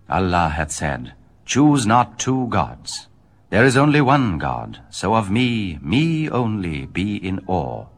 Allah hath said, Choose not two gods. There is only one God, so of me only be in awe.